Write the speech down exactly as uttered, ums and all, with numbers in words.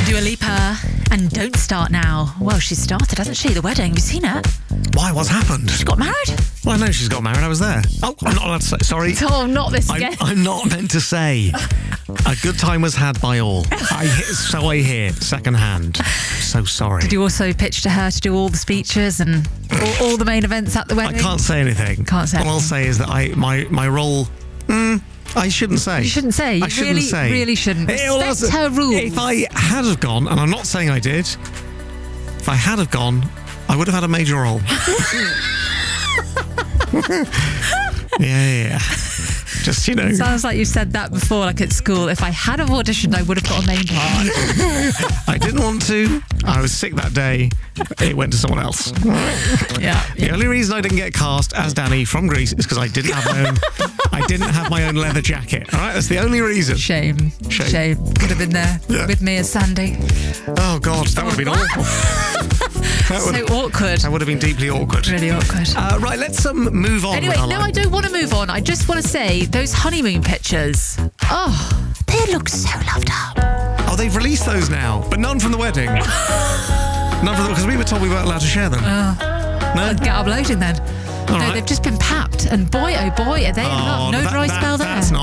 Dua Lipa and Don't Start Now. Well, she started, hasn't she? The wedding. Have you seen it? Why? What's happened? She got married. Well, I know she's got married. I was there. Oh, I'm not allowed to say. Sorry. Oh, not this again. I'm, I'm not meant to say. A good time was had by all. I hear, so I hear, second hand. So sorry. Did you also pitch to her to do all the speeches and all, all the main events at the I wedding? can't say anything. Can't say All I'll anything. say is that I my my role. Mm, I shouldn't say. You shouldn't say. You I shouldn't really, say. really shouldn't. Eh, well, Respect that's- her rules. If I had have gone, and I'm not saying I did, if I had have gone, I would have had a major role. yeah, yeah, yeah. Just, you know. Sounds like you said that before, like at school. If I had have auditioned, I would have got a main part. I didn't want to. I was sick that day. It went to someone else. Yeah. The only reason I didn't get cast as Danny from Greece is because I didn't have my own. I didn't have my own leather jacket. All right, that's the only reason. Shame. Shame. Shame. Could have been there Yeah. with me as Sandy. Oh God, that would have been awful. That would, So awkward. that would have been deeply awkward. Really awkward. Uh, right, let's um, move on. Anyway, with our no, life. I don't want to move on. I just want to say those honeymoon pictures. Oh, they look so loved up. Oh, they've released those now, but none from the wedding. None from the because we were told we weren't allowed to share them. Oh, no. get uploading then. No, right. they've just been papped, and boy, oh boy, are they in Oh, love. No that- dry that- spell there. that's not